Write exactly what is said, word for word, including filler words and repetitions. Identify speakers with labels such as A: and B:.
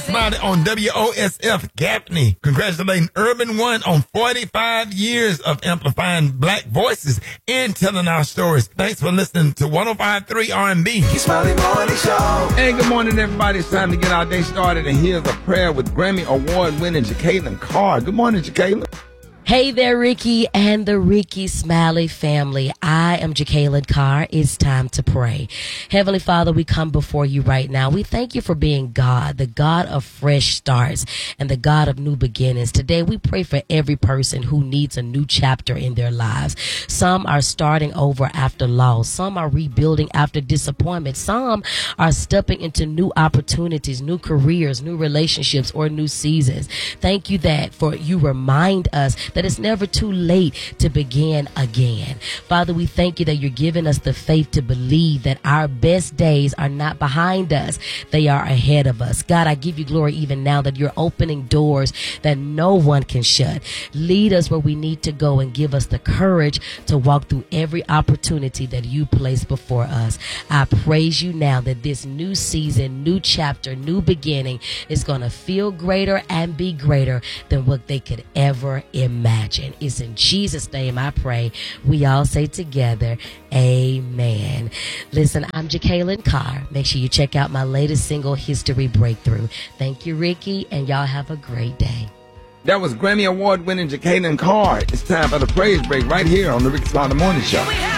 A: Smiley on W O S F Gaffney. Congratulating Urban One on forty-five years of amplifying black voices and telling our stories. Thanks for listening to one oh five point three R and B.
B: Smiley Morning Show.
C: Hey, good morning, everybody. It's time to get our day started, and here's a prayer with Grammy Award-winning Jacqueline Carr. Good morning, Jacqueline.
D: Hey there, Ricky and the Ricky Smiley family. I am Jacqueline Carr. It's time to pray. Heavenly Father, we come before you right now. We thank you for being God, the God of fresh starts and the God of new beginnings. Today, we pray for every person who needs a new chapter in their lives. Some are starting over after loss. Some are rebuilding after disappointment. Some are stepping into new opportunities, new careers, new relationships, or new seasons. Thank you that for you remind us that it's never too late to begin again. Father, we thank you that you're giving us the faith to believe that our best days are not behind us. They are ahead of us. God, I give you glory even now that you're opening doors that no one can shut. Lead us where we need to go and give us the courage to walk through every opportunity that you place before us. I praise you now that this new season, new chapter, new beginning is going to feel greater and be greater than what they could ever imagine. Imagine. It's in Jesus' name I pray. We all say together, amen. Listen, I'm Jacqueline Carr. Make sure you check out my latest single, History Breakthrough. Thank you, Ricky, and y'all have a great day.
C: That was Grammy Award-winning Jacqueline Carr. It's time for the praise break right here on the Ricky Smiley Morning Show.